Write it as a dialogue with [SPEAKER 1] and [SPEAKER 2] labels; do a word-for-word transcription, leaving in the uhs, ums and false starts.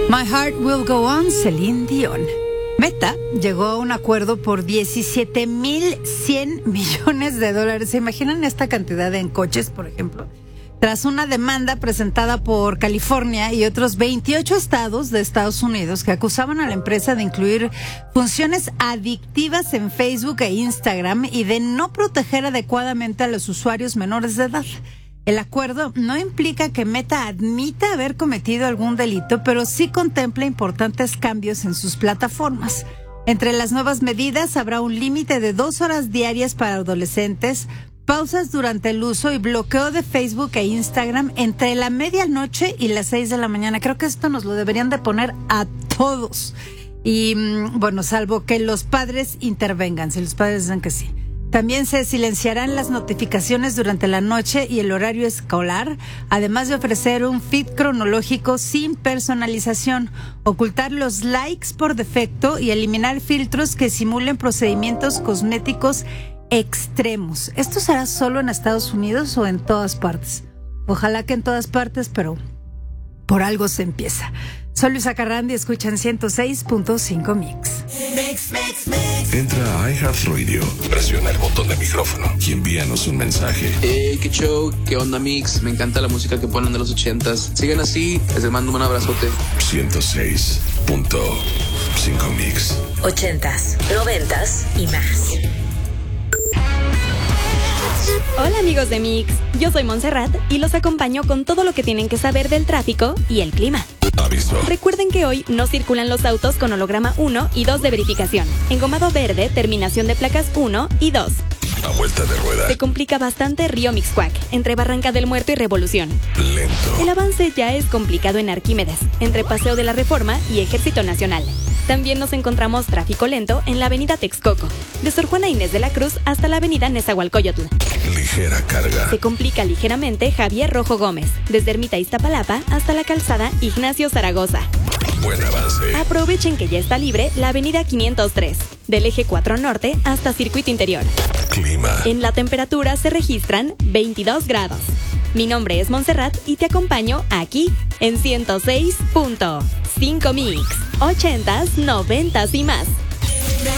[SPEAKER 1] My Heart Will Go On, Celine Dion. Meta llegó a un acuerdo por diecisiete mil cien millones de dólares. ¿Se imaginan esta cantidad en coches, por ejemplo? Tras una demanda presentada por California y otros veintiocho estados de Estados Unidos que acusaban a la empresa de incluir funciones adictivas en Facebook e Instagram y de no proteger adecuadamente a los usuarios menores de edad. El acuerdo no implica que Meta admita haber cometido algún delito, pero sí contempla importantes cambios en sus plataformas. Entre las nuevas medidas habrá un límite de dos horas diarias para adolescentes, pausas durante el uso y bloqueo de Facebook e Instagram entre la medianoche y las seis de la mañana. Creo que esto nos lo deberían de poner a todos. Y bueno, salvo que los padres intervengan, si los padres dicen que sí. También se silenciarán las notificaciones durante la noche y el horario escolar, además de ofrecer un feed cronológico sin personalización, ocultar los likes por defecto y eliminar filtros que simulen procedimientos cosméticos extremos. ¿Esto será solo en Estados Unidos o en todas partes? Ojalá que en todas partes, pero por algo se empieza. Soy Luisa Carrandi, escuchan ciento seis punto cinco Mix.
[SPEAKER 2] Mix, mix, mix. Entra a iHeartRadio, presiona el botón de micrófono y envíanos un mensaje.
[SPEAKER 3] Hey, qué show, qué onda Mix, me encanta la música que ponen de los ochentas. Sigan así, les mando un abrazote.
[SPEAKER 2] ciento seis punto cinco Mix.
[SPEAKER 4] Ochentas, noventas y más.
[SPEAKER 5] Hola amigos de Mix, yo soy Montserrat y los acompaño con todo lo que tienen que saber del tráfico y el clima.
[SPEAKER 2] Aviso.
[SPEAKER 5] Recuerden que hoy no circulan los autos con holograma uno y dos de verificación. Engomado verde, terminación de placas uno y dos.
[SPEAKER 2] A vuelta de rueda.
[SPEAKER 5] Se complica bastante Río Mixcoac, entre Barranca del Muerto y Revolución.
[SPEAKER 2] Lento.
[SPEAKER 5] El avance ya es complicado en Arquímedes, entre Paseo de la Reforma y Ejército Nacional. También nos encontramos tráfico lento en la avenida Texcoco, de Sor Juana Inés de la Cruz hasta la avenida Nezahualcóyotl.
[SPEAKER 2] Ligera carga.
[SPEAKER 5] Se complica ligeramente Javier Rojo Gómez, desde Ermita Iztapalapa hasta la calzada Ignacio Zaragoza.
[SPEAKER 2] Buen avance.
[SPEAKER 5] Aprovechen que ya está libre la avenida quinientos tres, del eje cuatro Norte hasta Circuito Interior.
[SPEAKER 2] Clima.
[SPEAKER 5] En la temperatura se registran veintidós grados. Mi nombre es Montserrat y te acompaño aquí en ciento seis punto cinco Mix. Ochentas, noventas y más.